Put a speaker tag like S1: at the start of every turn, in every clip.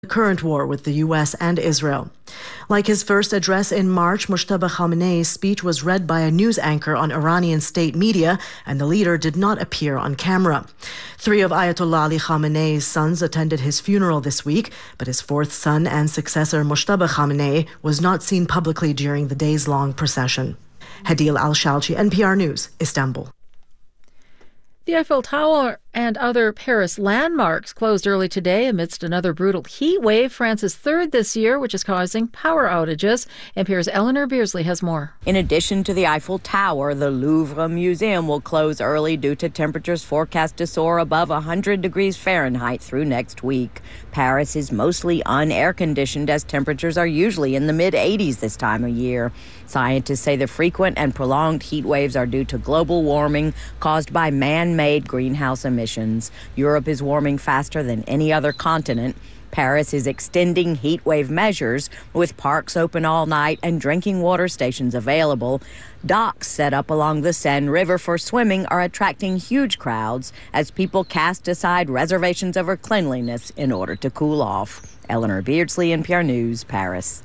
S1: the current war with the U.S. and Israel. Like his first address in March, Mojtaba Khamenei's speech was read by a news anchor on Iranian state media, and the leader did not appear on camera. 3 of Ayatollah Ali Khamenei's sons attended his funeral this week, but his 4th son and successor, Mojtaba Khamenei, was not seen publicly during the days-long procession. Hadil Al-Shalchi, NPR News, Istanbul.
S2: The Eiffel Tower and other Paris landmarks closed early today amidst another brutal heat wave, France's 3rd this year, which is causing power outages. NPR's Eleanor Beardsley has more.
S3: In addition to the Eiffel Tower, the Louvre Museum will close early due to temperatures forecast to soar above 100 degrees Fahrenheit through next week. Paris is mostly un-air-conditioned as temperatures are usually in the mid-80s this time of year. Scientists say the frequent and prolonged heat waves are due to global warming caused by man-made greenhouse emissions. Europe is warming faster than any other continent. Paris is extending heat wave measures with parks open all night and drinking water stations available. Docks set up along the Seine River for swimming are attracting huge crowds as people cast aside reservations over cleanliness in order to cool off. Eleanor Beardsley, NPR News, Paris.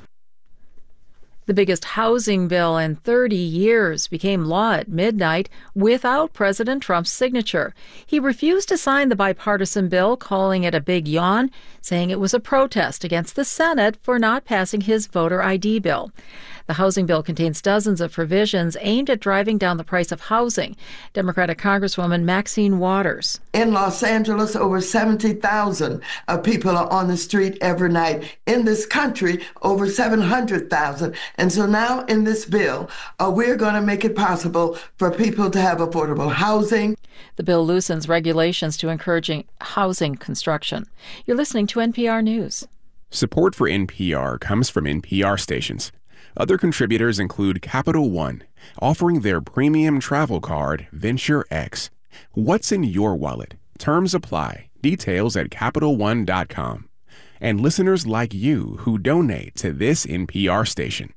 S2: The biggest housing bill in 30 years became law at midnight without President Trump's signature. He refused to sign the bipartisan bill, calling it a big yawn, saying it was a protest against the Senate for not passing his voter ID bill. The housing bill contains dozens of provisions aimed at driving down the price of housing. Democratic Congresswoman Maxine Waters.
S4: In Los Angeles, over 70,000 people are on the street every night. In this country, over 700,000. And so now in this bill, we're going to make it possible for people to have affordable housing.
S2: The bill loosens regulations to encouraging housing construction. You're listening to NPR News.
S5: Support for NPR comes from NPR stations. Other contributors include Capital One, offering their premium travel card, Venture X. What's in your wallet? Terms apply. Details at CapitalOne.com. And listeners like you who donate to this NPR station.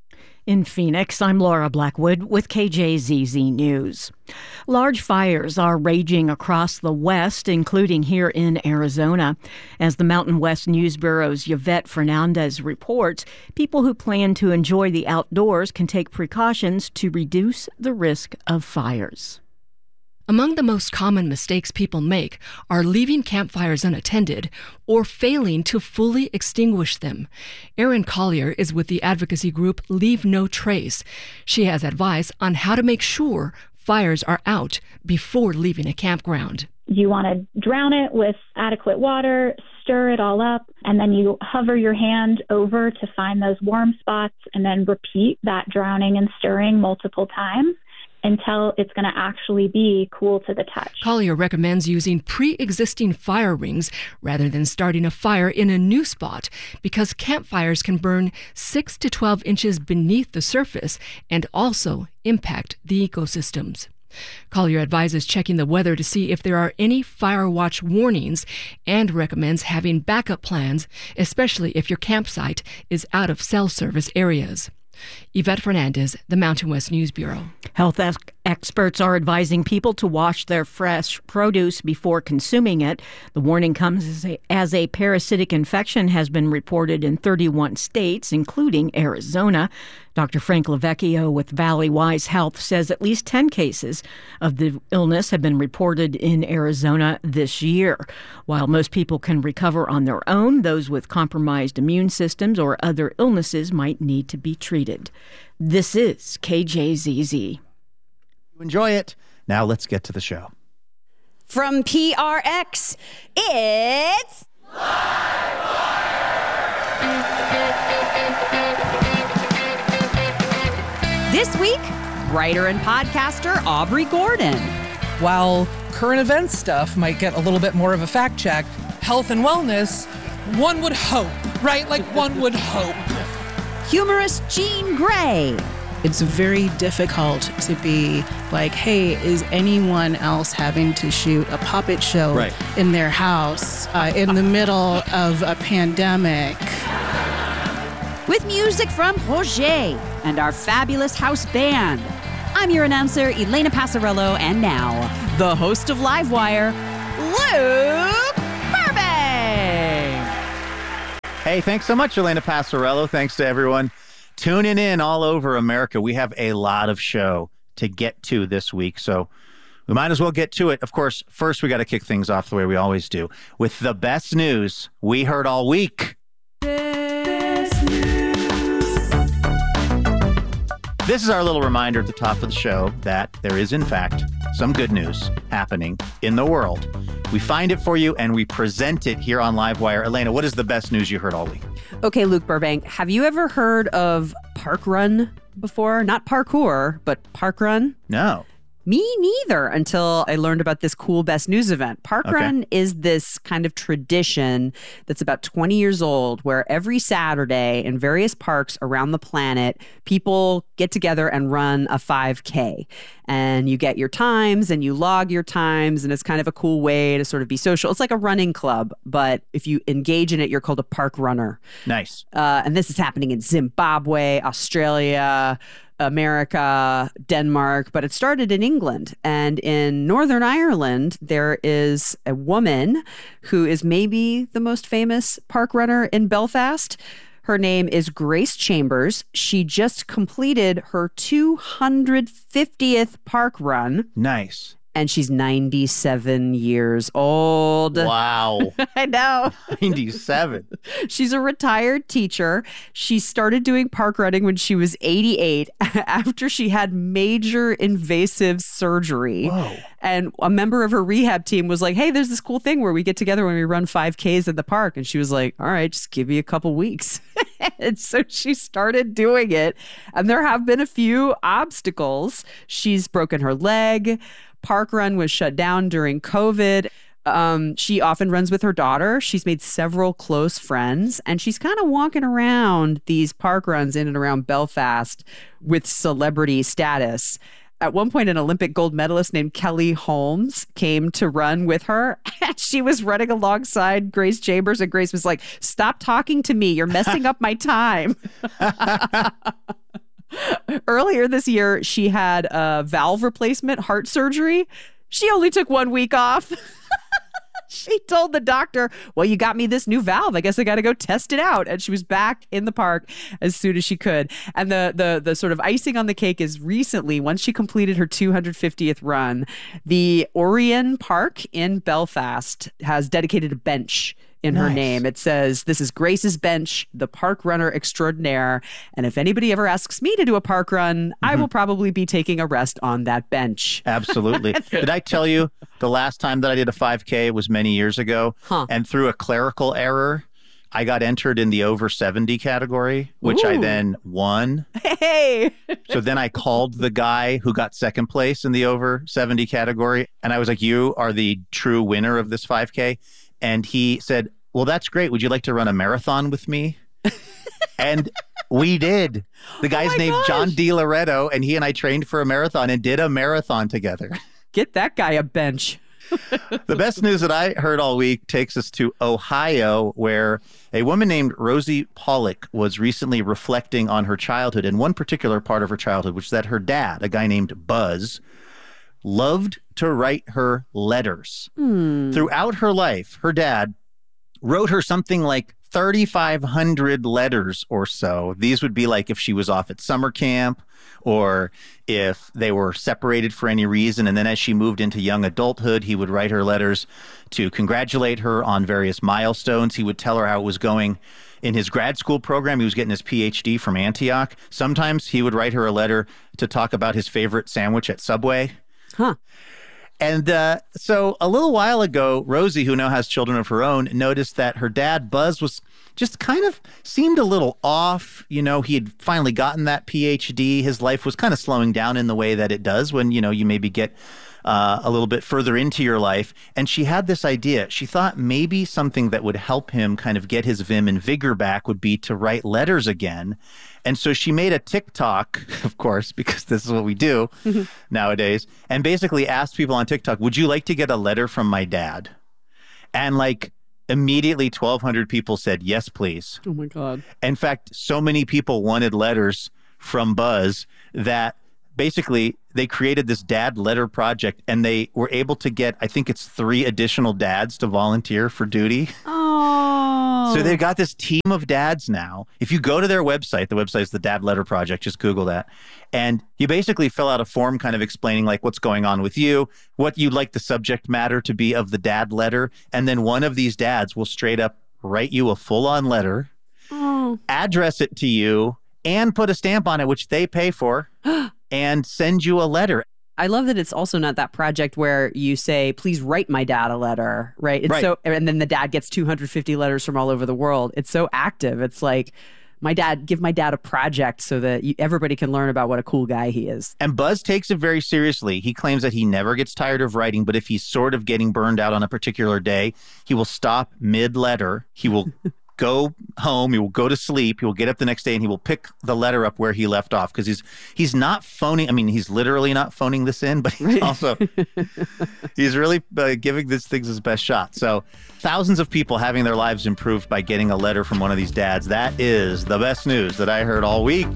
S6: In Phoenix, I'm Laura Blackwood with KJZZ News. Large fires are raging across the West, including here in Arizona. As the Mountain West News Bureau's Yvette Fernandez reports, people who plan to enjoy the outdoors can take precautions to reduce the risk of fires.
S7: Among the most common mistakes people make are leaving campfires unattended or failing to fully extinguish them. Erin Collier is with the advocacy group Leave No Trace. She has advice on how to make sure fires are out before leaving a campground.
S8: You want to drown it with adequate water, stir it all up, and then you hover your hand over to find those warm spots and then repeat that drowning and stirring multiple times until it's going to actually be cool to the touch.
S7: Collier recommends using pre-existing fire rings rather than starting a fire in a new spot because campfires can burn 6 to 12 inches beneath the surface and also impact the ecosystems. Collier advises checking the weather to see if there are any fire watch warnings and recommends having backup plans, especially if your campsite is out of cell service areas. Yvette Fernandez, the Mountain West News Bureau.
S6: Health experts are advising people to wash their fresh produce before consuming it. The warning comes as a parasitic infection has been reported in 31 states, including Arizona. Dr. Frank Lavecchio with Valley Wise Health says at least 10 cases of the illness have been reported in Arizona this year. While most people can recover on their own, those with compromised immune systems or other illnesses might need to be treated. This is KJZZ.
S9: Enjoy it. Now let's get to the show.
S10: From PRX, it's this week, writer and podcaster Aubrey Gordon.
S11: While current event stuff might get a little bit more of a fact check, health and wellness, one would hope, right? Like one would hope.
S10: Humorist Jean Grey.
S12: It's very difficult to be like, hey, is anyone else having to shoot a puppet show in their house in the middle of a pandemic?
S10: With music from Roger and our fabulous house band. I'm your announcer, Elena Passarello, and now, the host of Livewire, Luke Burbank.
S9: Hey, thanks so much, Elena Passarello. Thanks to everyone tuning in all over America. We have a lot of show to get to this week, so we might as well get to it. Of course, first we got to kick things off the way we always do with the best news we heard all week. This is our little reminder at the top of the show that there is, in fact, some good news happening in the world. We find it for you and we present it here on Livewire. Elena, what is the best news you heard all week?
S10: Okay, Luke Burbank, have you ever heard of parkrun before? Not parkour, but parkrun?
S9: No.
S10: Me neither, until I learned about this cool best news event. Parkrun is this kind of tradition that's about 20 years old where every Saturday in various parks around the planet, people get together and run a 5K. And you get your times and you log your times, and it's kind of a cool way to sort of be social. It's like a running club, but if you engage in it, you're called a park runner.
S9: Nice.
S10: And this is happening in Zimbabwe, Australia, America, Denmark, but it started in England. And in Northern Ireland, there is a woman who is maybe the most famous park runner in Belfast. Her name is Grace Chambers. She just completed her 250th park run.
S9: Nice.
S10: And she's 97 years old.
S9: Wow.
S10: I know.
S9: 97.
S10: She's a retired teacher. She started doing park running when she was 88 after she had major invasive surgery.
S9: Whoa.
S10: And a member of her rehab team was like, hey, there's this cool thing where we get together when we run 5Ks at the park. And she was like, all right, just give me a couple weeks. And so she started doing it. And there have been a few obstacles. She's broken her leg. Parkrun was shut down during COVID. She often runs with her daughter. She's made several close friends, and she's kind of walking around these park runs in and around Belfast with celebrity status. At one point, an Olympic gold medalist named Kelly Holmes came to run with her. And she was running alongside Grace Chambers, and Grace was like, stop talking to me. You're messing up my time. Earlier this year, she had a valve replacement, heart surgery. She only took 1 week off. She told the doctor, well, you got me this new valve. I guess I got to go test it out. And she was back in the park as soon as she could. And the sort of icing on the cake is recently, once she completed her 250th run, the Orion Park in Belfast has dedicated a bench in her name. It says, this is Grace's bench, the park runner extraordinaire. And if anybody ever asks me to do a park run, I will probably be taking a rest on that bench.
S9: Absolutely. Did I tell you the last time that I did a 5K was many years ago? And through a clerical error, I got entered in the over 70 category, which I then won.
S10: Hey!
S9: So then I called the guy who got second place in the over 70 category. And I was like, you are the true winner of this 5K. And he said, well, that's great. Would you like to run a marathon with me? And we did. The guy's named John DiLoretto, and he and I trained for a marathon and did a marathon together.
S10: Get that guy a bench.
S9: The best news that I heard all week takes us to Ohio, where a woman named Rosie Pollock was recently reflecting on her childhood, and one particular part of her childhood, which is that her dad, a guy named Buzz, loved to write her letters. Throughout her life, her dad wrote her something like 3,500 letters or so. These would be like if she was off at summer camp or if they were separated for any reason. And then as she moved into young adulthood, he would write her letters to congratulate her on various milestones. He would tell her how it was going in his grad school program. He was getting his PhD from Antioch. Sometimes he would write her a letter to talk about his favorite sandwich at Subway. And so a little while ago, Rosie, who now has children of her own, noticed that her dad, Buzz, was just kind of seemed a little off. You know, he had finally gotten that PhD. His life was kind of slowing down in the way that it does when, you know, you maybe get a little bit further into your life. And she had this idea. She thought maybe something that would help him kind of get his vim and vigor back would be to write letters again. And so she made a TikTok, of course, because this is what we do nowadays, and basically asked people on TikTok, would you like to get a letter from my dad? And like immediately 1,200 people said, yes, please.
S10: Oh, my God.
S9: In fact, so many people wanted letters from Buzz that basically they created this dad letter project, and they were able to get, I think it's 3 additional dads to volunteer for duty.
S10: Oh.
S9: So they've got this team of dads now. If you go to their website, the website is the Dad Letter Project, just Google that. And you basically fill out a form kind of explaining like what's going on with you, what you'd like the subject matter to be of the dad letter. And then one of these dads will straight up write you a full-on letter, address it to you, and put a stamp on it, which they pay for, and send you a letter.
S10: I love that it's also not that project where you say, please write my dad a letter, right? It's so, and then the dad gets 250 letters from all over the world. It's so active. It's like, give my dad a project so that everybody can learn about what a cool guy he is.
S9: And Buzz takes it very seriously. He claims that he never gets tired of writing, but if he's sort of getting burned out on a particular day, he will stop mid-letter. He will go home, he will go to sleep, he will get up the next day, and he will pick the letter up where he left off, because he's not phoning, I mean, he's literally not phoning this in, but he's also, he's really giving these things his best shot. So thousands of people having their lives improved by getting a letter from one of these dads. That is the best news that I heard all week.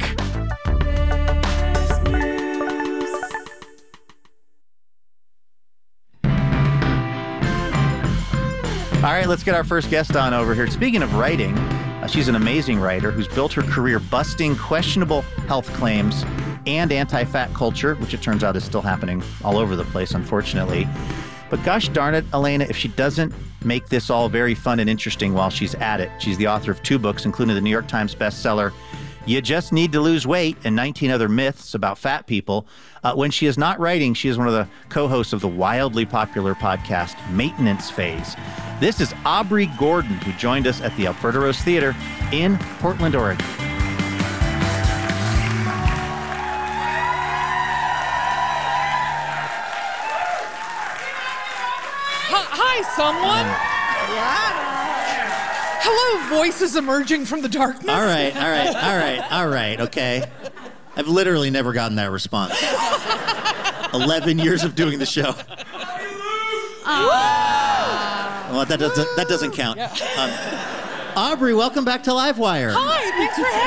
S9: All right, let's get our first guest on over here. Speaking of writing, she's an amazing writer who's built her career busting questionable health claims and anti-fat culture, which it turns out is still happening all over the place, unfortunately. But gosh darn it, Elena, if she doesn't make this all very fun and interesting while she's at it. She's the author of 2 books, including the New York Times bestseller, You Just Need to Lose Weight, and 19 Other Myths About Fat People. When she is not writing, she is one of the co-hosts of the wildly popular podcast, Maintenance Phase. This is Aubrey Gordon, who joined us at the Alfredo Rose Theater in Portland, Oregon.
S11: Hi, someone. Hello, voices emerging from the darkness.
S13: All right, okay. I've literally never gotten that response. 11 years of doing the show. Well, that doesn't count. Yeah. Aubrey, welcome back to Livewire.
S11: Hi, thanks for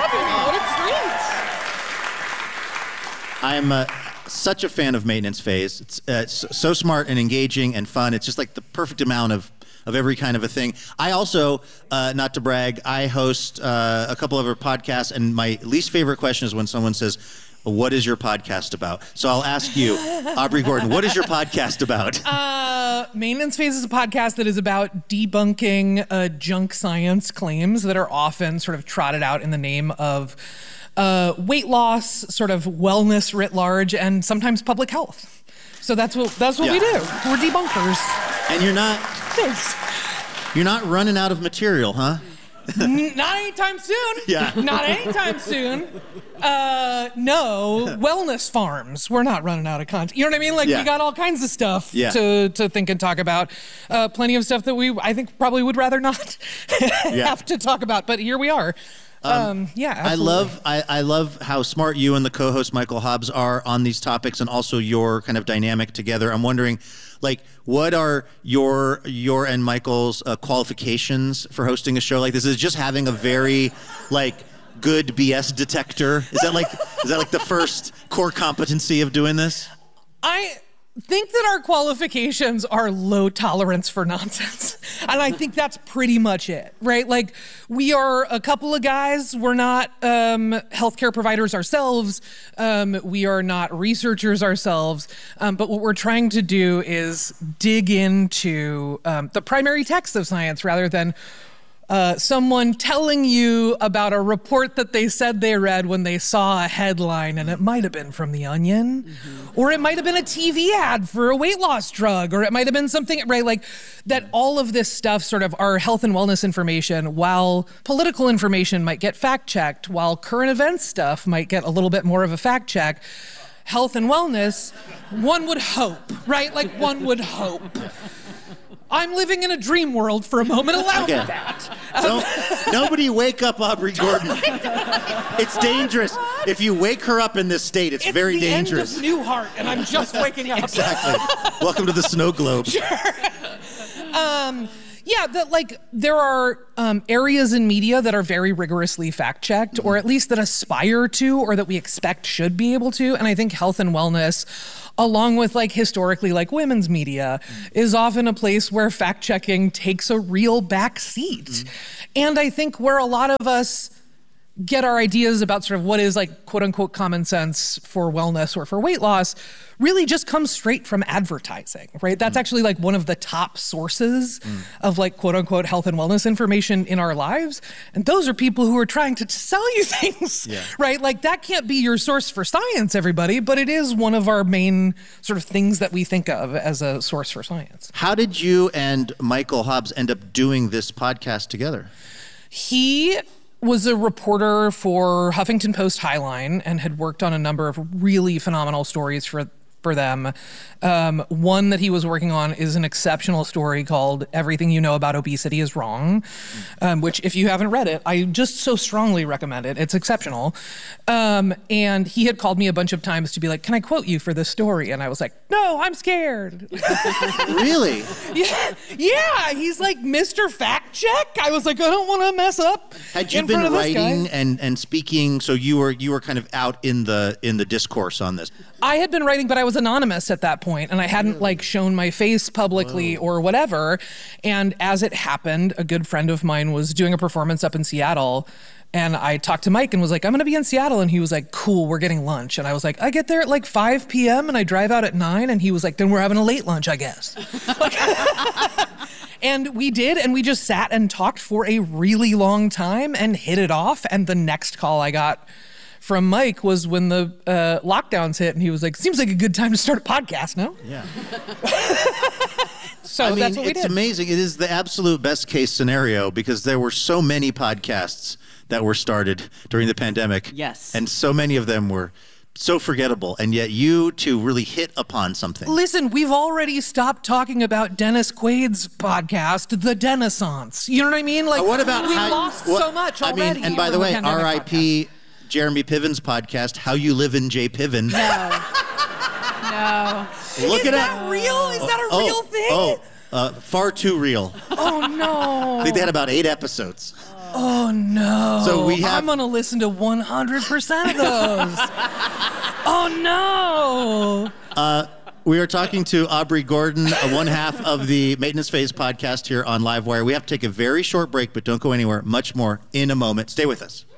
S11: having me. What a treat.
S13: I'm such a fan of Maintenance Phase. It's so smart and engaging and fun. It's just like the perfect amount of every kind of a thing. I also, not to brag, I host a couple of our podcasts, and my least favorite question is when someone says, what is your podcast about? So I'll ask you, Aubrey Gordon, what is your podcast about?
S11: Maintenance Phase is a podcast that is about debunking junk science claims that are often sort of trotted out in the name of weight loss, sort of wellness writ large, and sometimes public health. So that's what we do. We're debunkers.
S13: And you're not running out of material, huh?
S11: Not anytime soon.
S13: Yeah.
S11: Not anytime soon. No, wellness farms. We're not running out of content. You know what I mean? Like, we got all kinds of stuff to think and talk about. Plenty of stuff that I think probably would rather not have to talk about. But here we are. Absolutely.
S13: I love how smart you and the co-host Michael Hobbs are on these topics, and also your kind of dynamic together. I'm wondering, like, what are your and Michael's qualifications for hosting a show like this? Is it just having a very good BS detector? Is that like the first core competency of doing this?
S11: I think that our qualifications are low tolerance for nonsense. And I think that's pretty much it, right? Like, we are a couple of guys. We're not healthcare providers ourselves. We are not researchers ourselves. But what we're trying to do is dig into the primary text of science rather than someone telling you about a report that they said they read when they saw a headline, and it might have been from The Onion, or it might have been a TV ad for a weight loss drug, or it might have been something, right? Like, that all of this stuff sort of our health and wellness information, while political information might get fact-checked, while current events stuff might get a little bit more of a fact-check, health and wellness, one would hope, right? Like, one would hope. I'm living in a dream world for a moment. Allow me that.
S13: Nobody wake up Aubrey Gordon. It's dangerous. If you wake her up in this state, it's very dangerous.
S11: It's the end of Newhart, and I'm just waking up.
S13: Exactly. Welcome to the snow globe.
S11: Sure. Yeah, that like there are areas in media that are very rigorously fact-checked, or at least that aspire to, or that we expect should be able to. And I think health and wellness, along with like historically like women's media, is often a place where fact-checking takes a real back seat. And I think where a lot of us get our ideas about sort of what is like quote unquote common sense for wellness or for weight loss really just comes straight from advertising, right? That's actually like one of the top sources of like quote unquote health and wellness information in our lives. And those are people who are trying to sell you things, right? Like that can't be your source for science, everybody, but it is one of our main sort of things that we think of as a source for science.
S13: How did you and Michael Hobbs end up doing this podcast together?
S11: He was a reporter for Huffington Post Highline and had worked on a number of really phenomenal stories for them. One that he was working on is an exceptional story called Everything You Know About Obesity is Wrong, which if you haven't read it, I just so strongly recommend it. It's exceptional. And he had called me a bunch of times to be like, can I quote you for this story? And I was like, no, I'm scared.
S13: Really?
S11: Yeah. He's like, Mr. Fact Check. I was like, I don't want to mess up.
S13: Had you been writing and speaking, so you were kind of out in the discourse on this?
S11: I had been writing, but I was anonymous at that point, and I hadn't like shown my face publicly or whatever. And as it happened, a good friend of mine was doing a performance up in Seattle, and I talked to Mike and was like, I'm going to be in Seattle. And he was like, cool, we're getting lunch. And I was like, I get there at like 5 p.m. and I drive out at 9. And he was like, then we're having a late lunch, I guess. And we did, and we just sat and talked for a really long time and hit it off. And the next call I got from Mike was when the lockdowns hit, and he was like, seems like a good time to start a podcast, no?
S13: Yeah.
S11: So that's what we did.
S13: It's amazing. It is the absolute best case scenario because there were so many podcasts that were started during the pandemic.
S10: Yes.
S13: And so many of them were so forgettable, and yet you two really hit upon something.
S11: Listen, we've already stopped talking about Dennis Quaid's podcast, The Denaissance. You know what I mean? Like,
S13: what about
S11: we lost so much already.
S13: I mean, and by the way, R.I.P. Jeremy Piven's podcast, How You Live in Jay Piven.
S12: No.
S13: Look
S11: Is that real? Is that a real thing?
S13: Far too real.
S11: Oh, no.
S13: I think they had about 8 episodes.
S11: Oh, no.
S13: So
S11: I'm going to listen to 100% of those. Oh, no.
S13: We are talking to Aubrey Gordon, one half of the Maintenance Phase podcast here on Livewire. We have to take a very short break, but don't go anywhere. Much more in a moment. Stay with us.